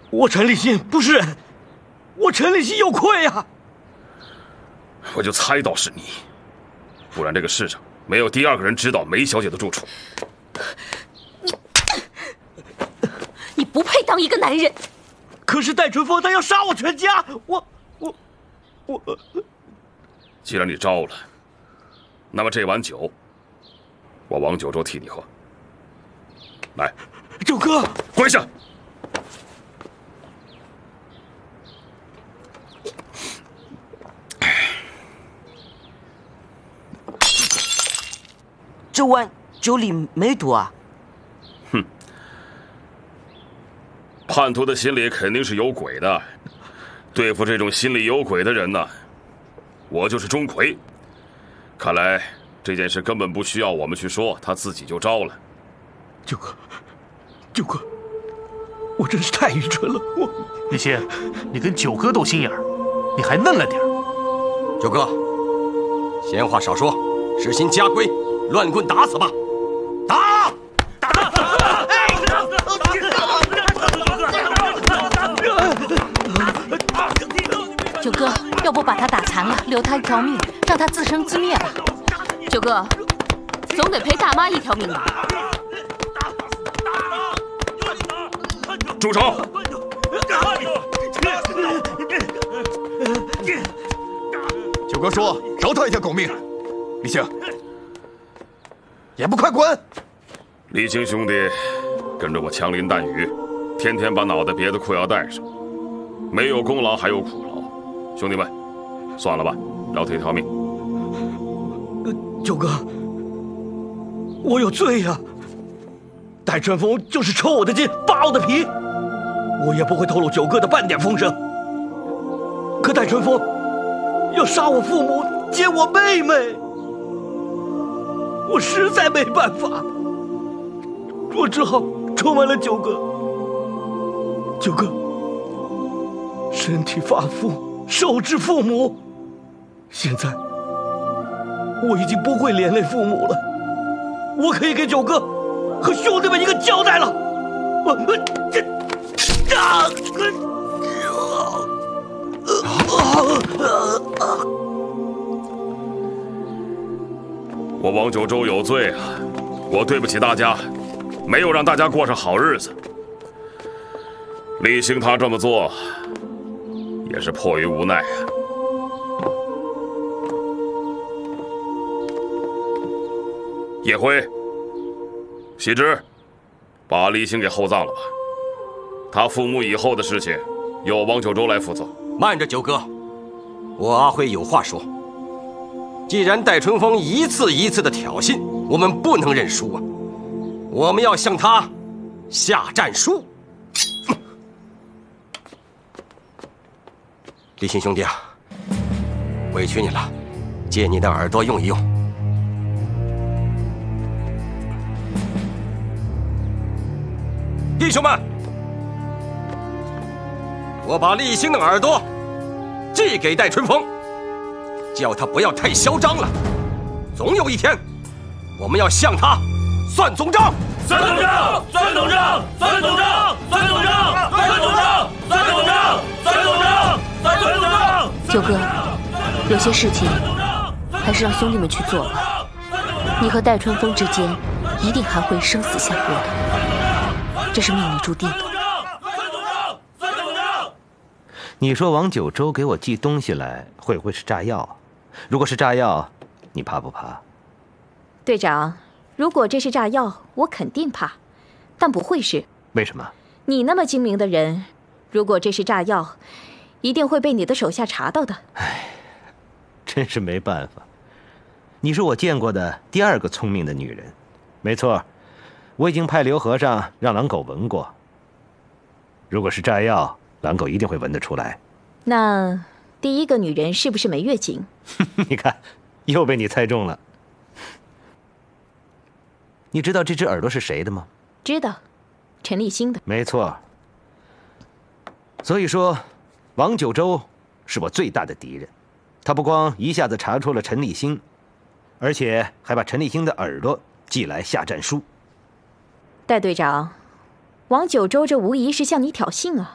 我陈立新不是人，我陈立新有愧啊！ 我就猜到是你，不然这个世上没有第二个人知道梅小姐的住处。 你不配当一个男人。 可是戴春风他要杀我全家，我。 既然你招了，那么这碗酒，我王九州替你喝。来， 九哥， 跪下！ 这碗酒里没毒啊？ 哼，叛徒的心里肯定是有鬼的。对付这种心里有鬼的人呢，我就是钟馗。看来这件事根本不需要我们去说，他自己就招了。 九哥，我真是太愚蠢了。 立新，你跟九哥斗心眼儿，你还嫩了点儿。 九哥，闲话少说，实行家规，乱棍打死吧！打！ 九哥，要不把他打残了，留他一条命，让他自生自灭吧。九哥，总得赔大妈一条命吧？ 住手！ 九哥说饶他一条狗命，李青，也不快滚！ 李青兄弟跟着我枪林弹雨，天天把脑袋别在裤腰带上，没有功劳还有苦劳。兄弟们，算了吧，饶他一条命。 九哥，我有罪呀！戴春风就是抽我的筋，扒我的皮，我也不会透露九哥的半点风声。可戴春风要杀我父母，劫我妹妹，我实在没办法，我只好出卖了九哥。九哥，身体发肤，受之父母，现在我已经不会连累父母了，我可以给九哥和兄弟们一个交代了。 我王九州有罪啊！我对不起大家，没有让大家过上好日子。李兴他这么做，也是迫于无奈啊。叶辉、喜之，把李兴给厚葬了吧。他父母以后的事情，由王九州来负责。 慢着，九哥，我阿辉有话说。既然戴春风一次一次的挑衅，我们不能认输啊！我们要向他下战书。立新兄弟啊，委屈你了，借你的耳朵用一用。弟兄们，我把立新的耳朵寄给戴春风，叫他不要太嚣张了。总有一天，我们要向他算总账。 算总账！算总账！算总账！算总账！算总账！算总账！算总账！算总账！ 九哥，有些事情还是让兄弟们去做吧。你和戴春风之间一定还会生死相搏的，这是命里注定的。 你说王九州给我寄东西来，会不会是炸药？如果是炸药，你怕不怕？ 队长，如果这是炸药，我肯定怕，但不会是。 为什么？ 你那么精明的人，如果这是炸药，一定会被你的手下查到的。 唉，真是没办法。你是我见过的第二个聪明的女人。没错，我已经派刘和尚让狼狗闻过。如果是炸药，狼狗一定会闻得出来。 那第一个女人是不是梅月景？ 你看，又被你猜中了。你知道这只耳朵是谁的吗？ 知道，陈立新的。 没错。所以说，王九州是我最大的敌人。他不光一下子查出了陈立新，而且还把陈立新的耳朵寄来下战书。 戴队长，王九州这无疑是向你挑衅啊！